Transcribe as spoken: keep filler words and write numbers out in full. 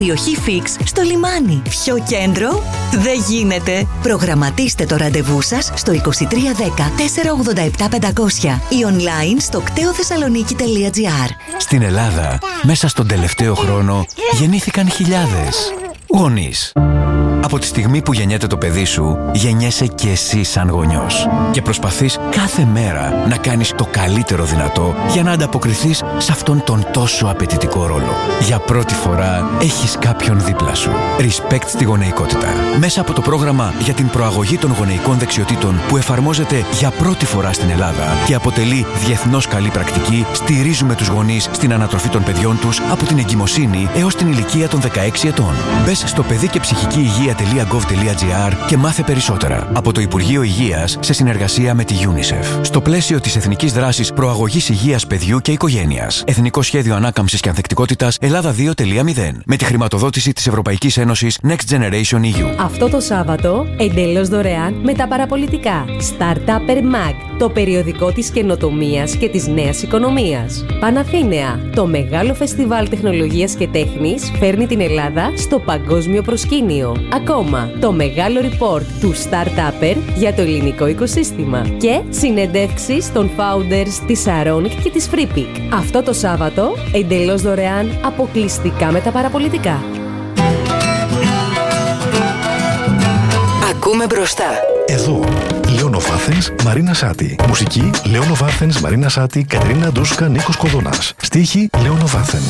Περιοχή Φίξ στο λιμάνι. Πιο κέντρο δεν γίνεται. Προγραμματίστε το ραντεβού σας στο είκοσι τρία δέκα τετρακόσια ογδόντα επτά πεντακόσια ή online στο κταίο θεσσαλονίκη τελεία τζι άρ. Στην Ελλάδα, μέσα στον τελευταίο χρόνο, γεννήθηκαν χιλιάδες γονείς. Από τη στιγμή που γεννιέται το παιδί σου, γεννιέσαι και εσύ σαν γονιός. Και προσπαθείς κάθε μέρα να κάνεις το καλύτερο δυνατό για να ανταποκριθείς σε αυτόν τον τόσο απαιτητικό ρόλο. Για πρώτη φορά έχεις κάποιον δίπλα σου. Respect στη γονεϊκότητα. Μέσα από το πρόγραμμα για την προαγωγή των γονεϊκών δεξιοτήτων που εφαρμόζεται για πρώτη φορά στην Ελλάδα και αποτελεί διεθνώς καλή πρακτική, στηρίζουμε τους γονείς στην ανατροφή των παιδιών τους από την εγκυμοσύνη έως την ηλικία των δεκαέξι ετών. Μπες στο παιδί και ψυχική υγεία τελεία γκοβ τελεία τζι άρ και μάθε περισσότερα. Από το Υπουργείο Υγείας σε συνεργασία με τη UNICEF. Στο πλαίσιο της Εθνικής Δράσης Προαγωγής Υγείας Παιδιού και Οικογένειας. Εθνικό Σχέδιο Ανάκαμψης και Ανθεκτικότητας Ελλάδα δύο τελεία μηδέν. Με τη χρηματοδότηση της Ευρωπαϊκής Ένωσης Next Generation ι γιου. Αυτό το Σάββατο, εντελώς δωρεάν με τα παραπολιτικά. Startupper Mag, το περιοδικό της καινοτομίας και της νέας οικονομίας. Παναθήναια, το μεγάλο φεστιβάλ τεχνολογίας και τέχνης φέρνει την Ελλάδα στο παγκόσμιο προσκήνιο. Ακόμα, το μεγάλο report του Startupper για το ελληνικό οικοσύστημα. Και συνεντεύξεις των founders της Saronic και της Freepik. Αυτό το Σάββατο, εντελώς δωρεάν, αποκλειστικά με τα παραπολιτικά. Ακούμε μπροστά. Εδώ, Λέων of Athens, Μαρίνα Σάτι. Μουσική, Λέων of Athens, Μαρίνα Σάτι, Κατρίνα Ντούσκα, Νίκος Κοδωνάς. Στίχη, Λέων of Athens.